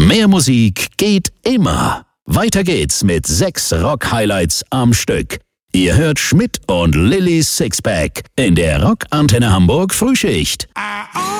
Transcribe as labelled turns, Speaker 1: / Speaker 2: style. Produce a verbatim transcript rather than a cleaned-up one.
Speaker 1: Mehr Musik geht immer. Weiter geht's mit sechs Rock-Highlights am Stück. Ihr hört Schmidt und Lillys Sixpack in der Rock Antenne Hamburg Frühschicht.